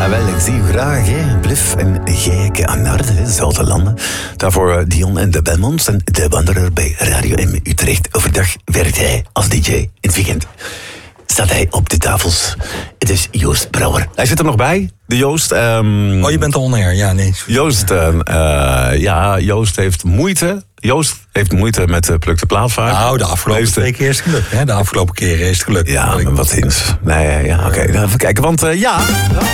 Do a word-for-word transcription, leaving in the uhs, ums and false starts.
Ah, wel, ik zie u graag, hè. Bluf en Gijke aan Narde, zoute landen. Daarvoor Dion en de Belmonts en de Wanderer bij Radio M Utrecht. Overdag werkt hij als D J. In het weekend staat hij op de tafels. Het is Joost Brouwer. Hij zit er nog bij, de Joost. Um... Oh, je bent on air, ja, nee. Joost, uh, uh, ja, Joost heeft moeite... Joost heeft moeite met uh, Pluk de Plaat vaak. Nou, de afgelopen Meeste... twee keer is het gelukt. Hè? De afgelopen keren is het gelukt. Ja, maar wat eens. Nee, ja, oké. Okay. Even kijken, want uh, ja...